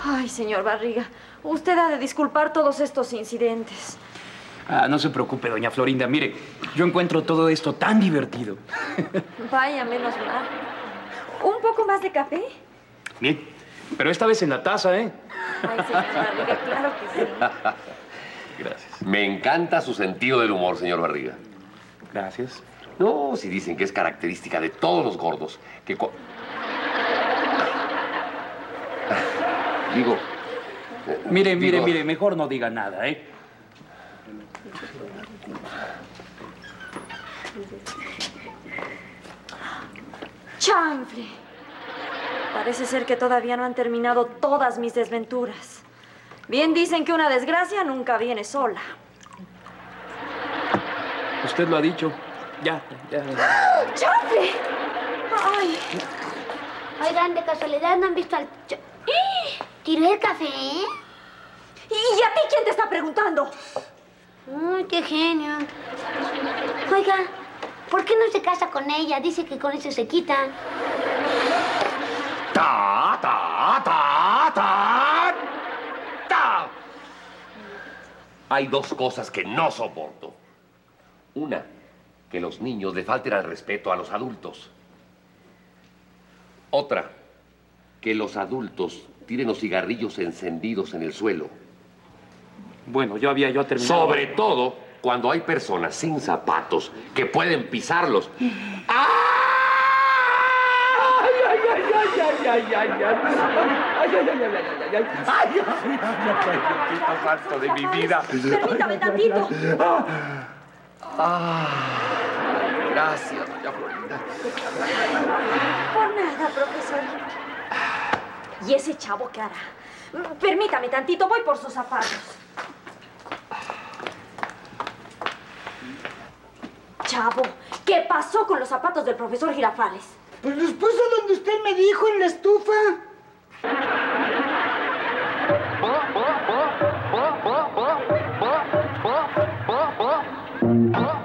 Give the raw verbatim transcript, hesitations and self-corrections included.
Ay, señor Barriga, usted ha de disculpar todos estos incidentes. Ah, no se preocupe, doña Florinda. Mire, yo encuentro todo esto tan divertido. Vaya, menos mal. ¿Un poco más de café? Bien, pero esta vez en la taza, ¿eh? Ay, señor Barriga, claro que sí. Gracias. Me encanta su sentido del humor, señor Barriga. Gracias. No, si dicen que es característica de todos los gordos, que... cu- Digo... Mire, mire, digo- mire, mejor no diga nada, ¿eh? ¡Chanfle! Parece ser que todavía no han terminado todas mis desventuras. Bien dicen que una desgracia nunca viene sola. Usted lo ha dicho. Ya, ya. ¡Chanfle! ¡Ay! Oigan, de casualidad no han visto al... ch- ¡Eh! ¿Tiró el café? ¿Y a ti quién te está preguntando? ¡Ay, qué genio! Oiga, ¿por qué no se casa con ella? Dice que con eso se quita. ¡Ta, ta, ta, ta! ¡Ta! Hay dos cosas que no soporto. Una, que los niños le falten al respeto a los adultos. Otra, que los adultos tiren los cigarrillos encendidos en el suelo. Bueno, yo había yo terminado. Sobre todo cuando hay personas sin zapatos que pueden pisarlos. ¡Ay, ay, ay, ay, ay, ay, ay, ay! ¡Ay, ay, ay, ay, ay, ay! ¡Ay, ay, ay, ay, Diosito santo de mi vida! Permítame tantito. Ah, gracias, doña Florinda. Por nada, profesor. ¿Y ese chavo qué hará? Permítame tantito, voy por sus zapatos. Chavo, ¿qué pasó con los zapatos del profesor Girafales? Pues los puso donde usted me dijo, en la estufa.